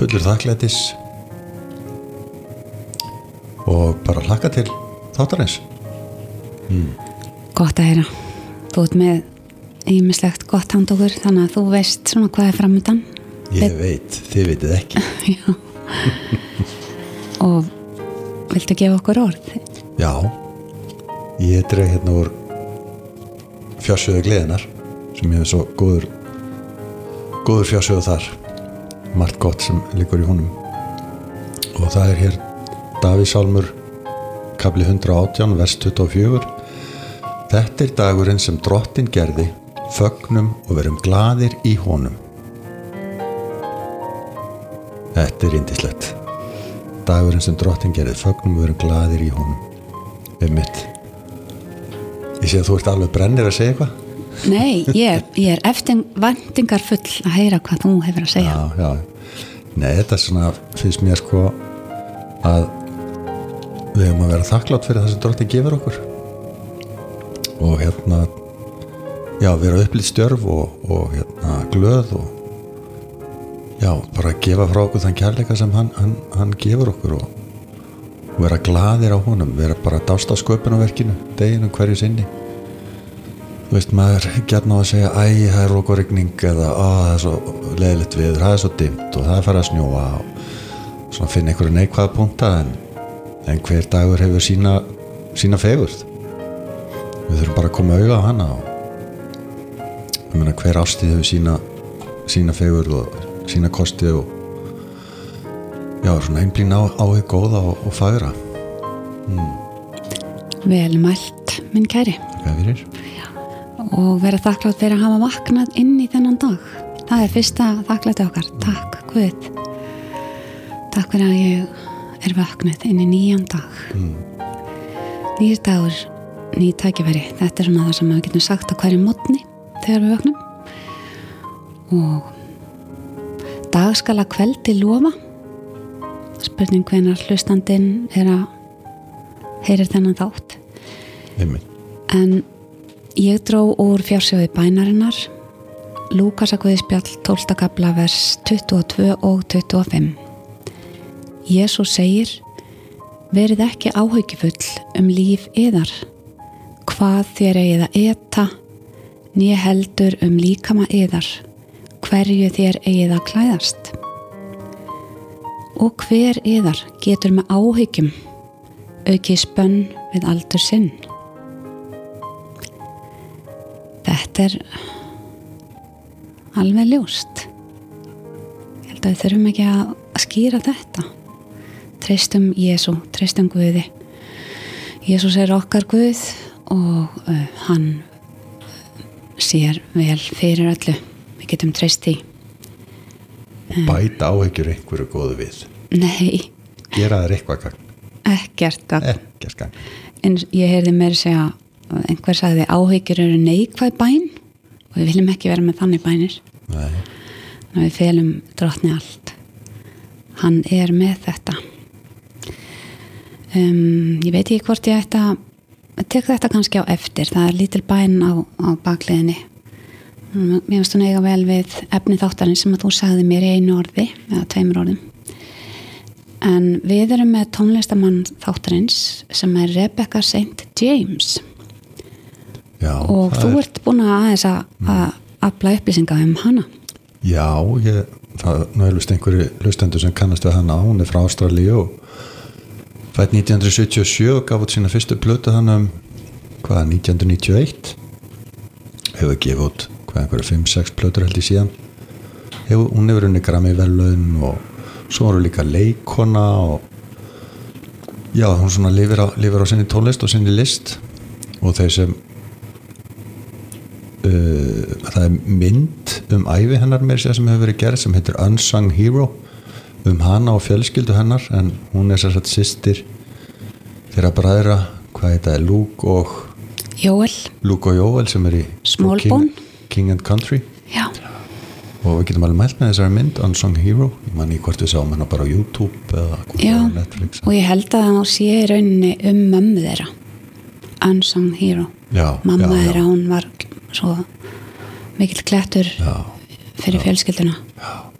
fullur þakklætis og bara hlakka til þáttarins. Gott að heyra. Þú ert með ýmislegt gott handa okkur, þannig að þú veist svona hvað framundan. Ég veit, þið vitið ekki. Já. Og viltu gefa okkur orð? Já, ég dreg hérna úr fjársjóðu gleðinar sem ég hef svo góður fjársjóðu þar, margt gott sem liggur í honum, og það hér Davíðsálmur kafli 118 vers 24. Þetta dagurinn sem Drottinn gerði, fögnum og verum glaðir í honum. Þetta yndislegt. Dagurinn sem Drottinn gerði, fögnum og verum glaðir í honum. Einmitt. Ég sé að þú ert alveg brennir að segja eitthvað. Nei, ég er eftir væntingar full að heyra hvað þú hefur að segja. Já. Nei, þetta svona finnst mér sko að við höfum að vera þakklátt fyrir það sem Drottinn gefur okkur og hérna vera upplýtt stjörf og glöð og bara gefa frá okkur þann kærleika sem hann gefur okkur og vera glaðir á honum, vera bara dást á sköpunarverkinu deginum hverju sinni. Þú veist, maður gjarna á að segja það er rokurigning eða það er svo leiðilegt veður, það er svo dimmt og það er farið að snjóa og svona finna einhverju neikvæða punkta en hver dagur hefur sína fegurð. Við þurfum bara að koma auga á hana og ég meina hver ástíð hefur sína fegurð og sína kosti og svona einblín á hið góða og fagra. Vel mælt, minn kæri. Hvað fyrir? Og vera þakklátt fyrir að hafa vaknað inn í þennan dag. Það er fyrsta þakklæti okkar. Takk Guð. Takk fyrir að ég er vaknað inn í nýjan dag. Nýr dagur, ný tækifæri. Þetta er svona það sem við getum sagt á hverju morgni þegar við vaknum. Og dag skal að kveldi lofa. Spurning hvenær hlustandinn heyrir þennan þátt. En ég dró úr fjársjóði bænarinnar Lúkasarguðspjall 12. kafla vers 22 og 25. Jesús segir: verið ekki áhyggjufull líf yðar, hvað þér eigið að eta, né heldur líkama yðar, hverju þér eigið að klæðast. Og hver yðar getur með áhyggjum aukið spönn við aldur sinn. Þetta er alveg ljóst. Ég held að við þurfum ekki að skýra þetta. Treystum Jesú, treystum Guði. Jesús er okkar Guð og hann sér vel fyrir öllu. Við getum treyst því. Bæta áhyggjur einhverju góðu við. Nei. Gera þér eitthvað gagn. Ekkert gagn. Ekkert gagn. En ég heyrði meira segja, einhver sagði áhyggjur eru neikvæð bæn og við viljum ekki vera með þannig bænir. Nei. Þannig að við felum Drottni allt. Hann er með þetta. Ég veit ekki hvort ég ætti að tek þetta kannski á eftir. Það er lítil bæn á bakliðinni. Mér finnst hún eiga vel við efni þáttarins sem að þú sagði mér í einu orði eða 2 orðum. En við erum með tónlistamann þáttarins sem er Rebecca St. James. Já, og þú ert búin að aðeins að afla upplýsinga hana. Já, það náðurlust einhverju hlustendur sem kannast við hana. Hún er frá Ástralíu og fætt 1977 og gaf út sína fyrstu plötu þannig 1991. Hefur gefið út einhverju 5-6 plötur held ég síðan. Hún hefur unnið Grammy-verðlaun og svo eru líka leikona og hún svona lifir á sinni tónlist og sinni list og þeir sem það er mynd ævi hennar meira sem hefur verið gerð sem heitir Unsung Hero hana og fjölskyldu hennar en hún er sér satt systir þeirra bræðra, hvað þetta er, Luke og Joel sem er í King and Country. Já. Og við getum alveg mælt með þessari mynd Unsung Hero, ég man í hvort við sáum hana bara á YouTube eða Netflix. Og ég held að það sé í rauninni mömmu þeirra Unsung Hero. Mamma þeirra, hún var svo mikill klettur fyrir fjölskylduna. Já.